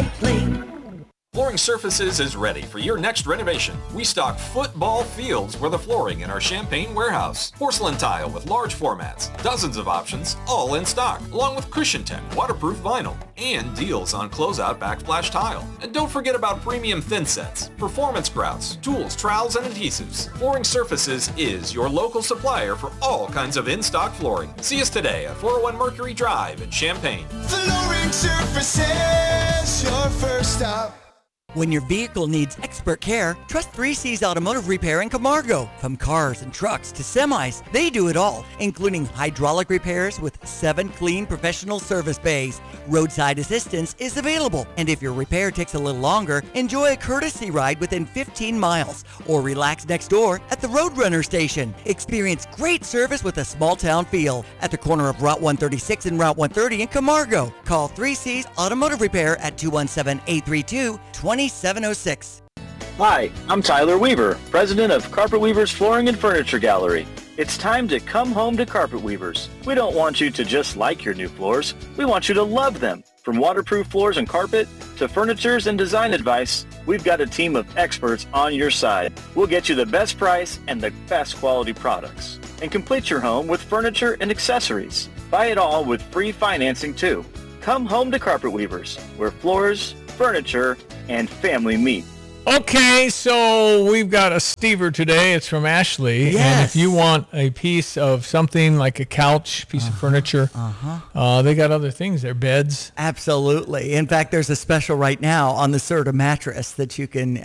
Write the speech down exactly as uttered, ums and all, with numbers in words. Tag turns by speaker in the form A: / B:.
A: it clean.
B: Flooring Surfaces is ready for your next renovation. We stock football fields for the flooring in our Champaign warehouse. Porcelain tile with large formats, dozens of options, all in stock, along with Cushion Tech waterproof vinyl, and deals on closeout backsplash tile. And don't forget about premium thin sets, performance grouts, tools, trowels, and adhesives. Flooring Surfaces is your local supplier for all kinds of in-stock flooring. See us today at four oh one Mercury Drive in Champaign.
C: Flooring Surfaces, your first stop.
D: When your vehicle needs expert care, trust three C's Automotive Repair in Camargo. From cars and trucks to semis, they do it all, including hydraulic repairs with seven clean professional service bays. Roadside assistance is available, and if your repair takes a little longer, enjoy a courtesy ride within fifteen miles, or relax next door at the Roadrunner station. Experience great service with a small town feel at the corner of Route one thirty-six and Route one thirty in Camargo. Call three C's Automotive Repair at two one seven, eight three two, two seven oh six.
E: Hi, I'm Tyler Weaver, president of Carpet Weavers Flooring and Furniture Gallery. It's time to come home to Carpet Weavers. We don't want you to just like your new floors. We want you to love them. From waterproof floors and carpet to furnitures and design advice, we've got a team of experts on your side. We'll get you the best price and the best quality products. And complete your home with furniture and accessories. Buy it all with free financing too. Come home to Carpet Weavers, where floors, furniture, and family meet.
F: Okay, so we've got a Stever today. It's from Ashley.
D: Yes.
F: And if you want a piece of something like a couch, piece
D: uh-huh.
F: of furniture,
D: uh-huh.
F: uh, they got other things there, beds.
D: Absolutely. In fact, there's a special right now on the Serta mattress that you can